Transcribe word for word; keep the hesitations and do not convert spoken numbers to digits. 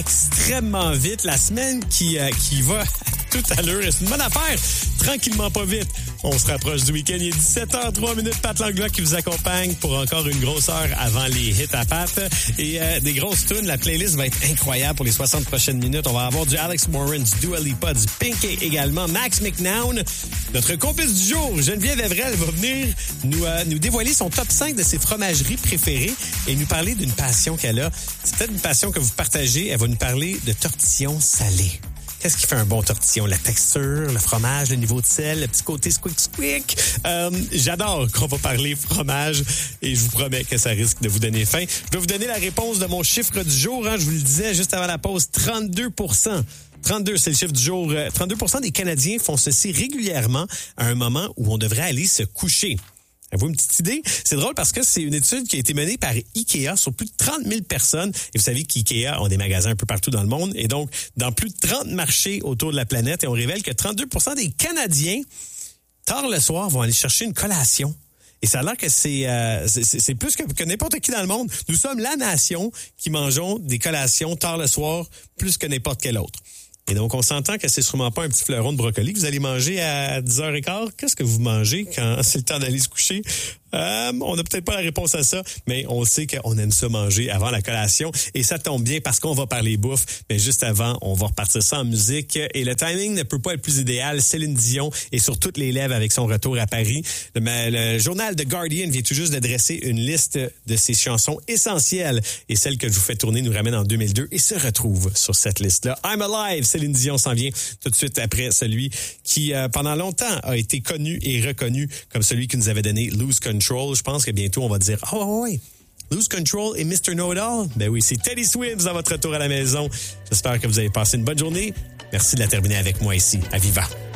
extrêmement vite. La semaine qui, euh, qui va tout à l'heure, c'est une bonne affaire. Tranquillement, pas vite. On se rapproche du week-end. Il est dix-sept heures trois minutes. Pat Langlois qui vous accompagne pour encore une grosse heure avant les hits à Pat. Et euh, des grosses tunes. La playlist va être incroyable pour les soixante prochaines minutes. On va avoir du Alex Morin, du Dua Lipa, du Pink également. Max McNown. Notre complice du jour, Geneviève Evrel, va venir nous, euh, nous dévoiler son top cinq de ses fromageries préférées et nous parler d'une passion qu'elle a. C'est peut-être une passion que vous partagez. Elle va nous parler de tortillons salés. Qu'est-ce qui fait un bon tortillon? La texture, le fromage, le niveau de sel, le petit côté squick-squick. Euh, j'adore qu'on va parler fromage et je vous promets que ça risque de vous donner faim. Je vais vous donner la réponse de mon chiffre du jour. Hein, je vous le disais juste avant la pause, trente-deux pour cent. trente-deux, c'est le chiffre du jour. trente-deux pour cent des Canadiens font ceci régulièrement à un moment où on devrait aller se coucher. Avez-vous une petite idée? C'est drôle parce que c'est une étude qui a été menée par Ikea sur plus de trente mille personnes. Et vous savez qu'Ikea ont des magasins un peu partout dans le monde. Et donc, dans plus de trente marchés autour de la planète. Et on révèle que trente-deux pour cent des Canadiens, tard le soir, vont aller chercher une collation. Et ça a l'air que c'est, euh, c'est, c'est plus que, que n'importe qui dans le monde. Nous sommes la nation qui mangeons des collations tard le soir plus que n'importe quel autre. Et donc, on s'entend que c'est sûrement pas un petit fleuron de brocoli que vous allez manger à dix heures quinze. Qu'est-ce que vous mangez quand c'est le temps d'aller se coucher? Euh, on n'a peut-être pas la réponse à ça, mais on sait qu'on aime ça manger avant la collation. Et ça tombe bien parce qu'on va parler bouffe. Mais juste avant, on va repartir ça en musique. Et le timing ne peut pas être plus idéal. Céline Dion est sur toutes les lèvres avec son retour à Paris. Le, le journal The Guardian vient tout juste de dresser une liste de ses chansons essentielles. Et celle que je vous fais tourner nous ramène en deux mille deux et se retrouve sur cette liste-là. I'm Alive, Céline Dion s'en vient tout de suite après celui qui, euh, pendant longtemps, a été connu et reconnu comme celui qui nous avait donné Lose Control. Je pense que bientôt, on va dire « Oh, oui, Lose Control et mister Know-It-All ». Ben oui, c'est Teddy Swims dans votre retour à la maison. J'espère que vous avez passé une bonne journée. Merci de la terminer avec moi ici, à Viva.